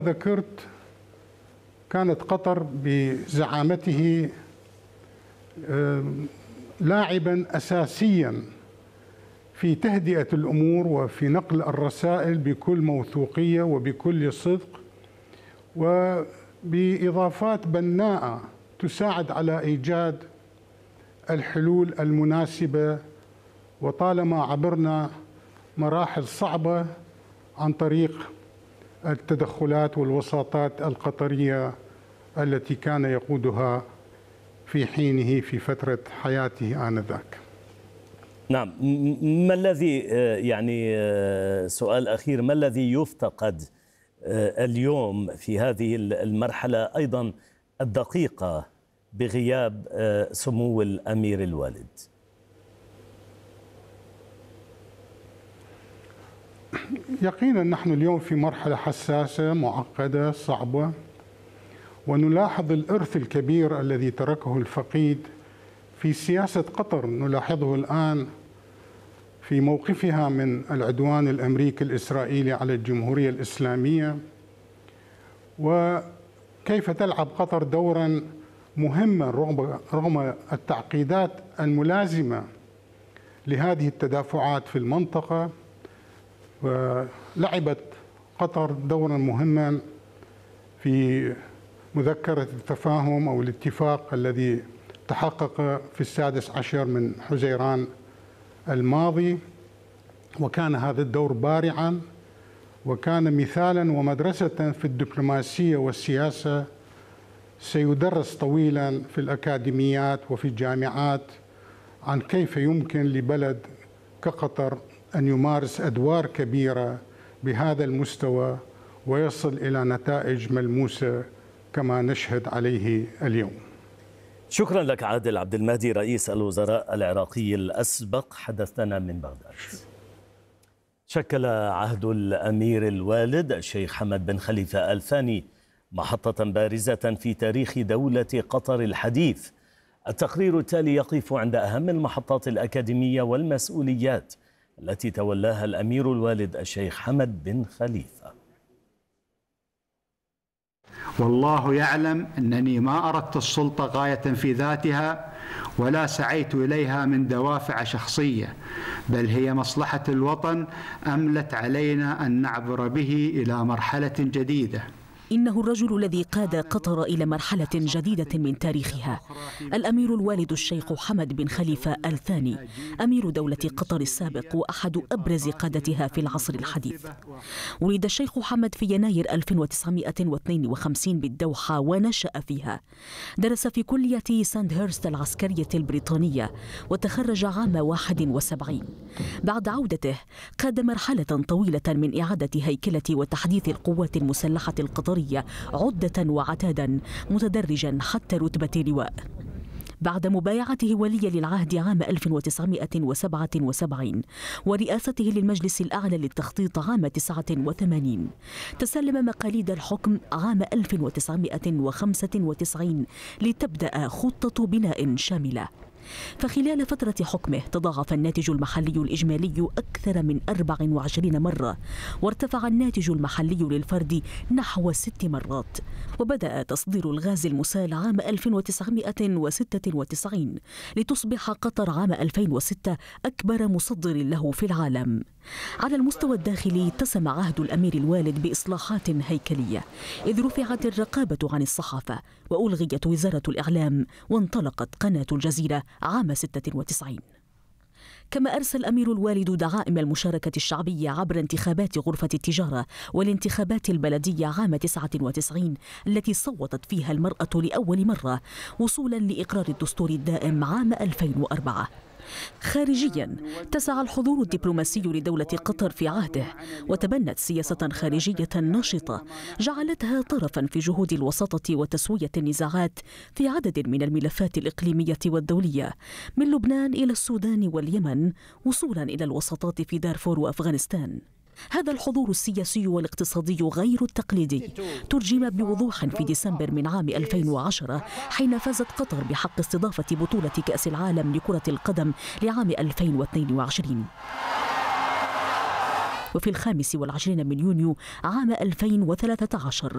ذكرت كانت قطر بزعامته لاعبا أساسيا في تهدئة الأمور وفي نقل الرسائل بكل موثوقية وبكل صدق وبإضافات بناءة تساعد على إيجاد الحلول المناسبة، وطالما عبرنا مراحل صعبة عن طريق التدخلات والوساطات القطرية التي كان يقودها في حينه في فترة حياته آنذاك. نعم، ما الذي سؤال أخير، ما الذي يفتقد اليوم في هذه المرحلة أيضا الدقيقة بغياب سمو الأمير الوالد؟ يقينا نحن اليوم في مرحلة حساسة معقدة صعبة، ونلاحظ الإرث الكبير الذي تركه الفقيد في سياسة قطر. نلاحظه الآن في موقفها من العدوان الأمريكي الإسرائيلي على الجمهورية الإسلامية، وكيف تلعب قطر دورا مهما رغم التعقيدات الملازمة لهذه التدافعات في المنطقة. ولعبت قطر دورا مهما في مذكرة التفاهم أو الاتفاق الذي تحقق في 16 من حزيران الماضي، وكان هذا الدور بارعا وكان مثالا ومدرسة في الدبلوماسية والسياسة سيدرس طويلا في الأكاديميات وفي الجامعات عن كيف يمكن لبلد كقطر أن يمارس أدوار كبيرة بهذا المستوى ويصل إلى نتائج ملموسة كما نشهد عليه اليوم. شكرا لك عادل عبد المهدي رئيس الوزراء العراقي الأسبق، حدثنا من بغداد. شكل عهد الأمير الوالد الشيخ حمد بن خليفة آل ثاني محطة بارزة في تاريخ دولة قطر الحديث. التقرير التالي يقف عند أهم المحطات الأكاديمية والمسؤوليات التي تولاها الأمير الوالد الشيخ حمد بن خليفة. والله يعلم أنني ما أردت السلطة غاية في ذاتها ولا سعيت إليها من دوافع شخصية، بل هي مصلحة الوطن أملت علينا أن نعبر به إلى مرحلة جديدة. إنه الرجل الذي قاد قطر إلى مرحلة جديدة من تاريخها، الأمير الوالد الشيخ حمد بن خليفة آل ثاني، أمير دولة قطر السابق وأحد أبرز قادتها في العصر الحديث. ولد الشيخ حمد في يناير 1952 بالدوحة ونشأ فيها. درس في كلية ساندهيرست العسكرية البريطانية وتخرج عام 71. بعد عودته قاد مرحلة طويلة من إعادة هيكلة وتحديث القوات المسلحة القطرية عدة وعتادا متدرجا حتى رتبة لواء. بعد مبايعته وليا للعهد عام 1977 ورئاسته للمجلس الأعلى للتخطيط عام 89، تسلم مقاليد الحكم عام 1995 لتبدأ خطة بناء شاملة. فخلال فترة حكمه تضاعف الناتج المحلي الإجمالي أكثر من 24 مرة، وارتفع الناتج المحلي للفرد نحو 6 مرات، وبدأ تصدير الغاز المسال عام 1996 لتصبح قطر عام 2006 أكبر مصدر له في العالم. على المستوى الداخلي اتسم عهد الأمير الوالد بإصلاحات هيكلية، إذ رفعت الرقابة عن الصحافة وألغيت وزارة الإعلام وانطلقت قناة الجزيرة عام 96. كما أرسى الأمير الوالد دعائم المشاركة الشعبية عبر انتخابات غرفة التجارة والانتخابات البلدية عام 99 التي صوتت فيها المرأة لأول مرة، وصولا لإقرار الدستور الدائم عام 2004. خارجيا اتسع الحضور الدبلوماسي لدولة قطر في عهده، وتبنت سياسة خارجية نشطة جعلتها طرفا في جهود الوساطة وتسوية النزاعات في عدد من الملفات الإقليمية والدولية، من لبنان إلى السودان واليمن وصولا إلى الوساطات في دارفور وأفغانستان. هذا الحضور السياسي والاقتصادي غير التقليدي ترجم بوضوح في ديسمبر من عام 2010 حين فازت قطر بحق استضافة بطولة كأس العالم لكرة القدم لعام 2022. وفي 25 من يونيو عام 2013